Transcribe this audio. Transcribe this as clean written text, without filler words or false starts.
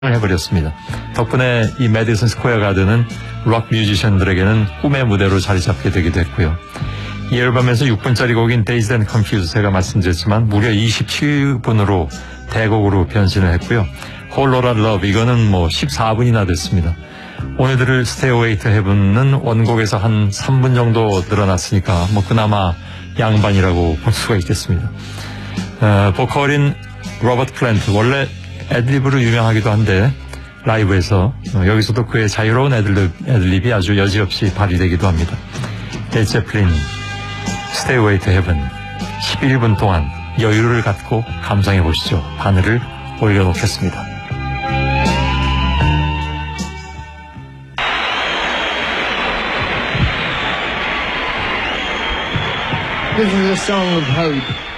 해버렸습니다. 덕분에 이 매디슨 스퀘어 가든은 록 뮤지션들에게는 꿈의 무대로 자리 잡게 되기도 했고요. 이 앨범에서 6분짜리 곡인 Dazed and Confused 제가 말씀드렸지만 무려 27분으로 대곡으로 변신을 했고요. Whole Lotta Love 이거는 14분이나 됐습니다. 오늘 들을 Stairway to Heaven은 원곡에서 한 3분 정도 늘어났으니까 그나마 양반이라고 볼 수가 있겠습니다. 보컬인 로버트 플랜트 원래 애드립으로 유명하기도 한데 라이브에서 여기서도 그의 자유로운 애드립이 아주 여지없이 발휘되기도 합니다. 레드 제플린 Stairway to Heaven 11분 동안 여유를 갖고 감상해 보시죠. 바늘을 올려놓겠습니다. This is a song of hope.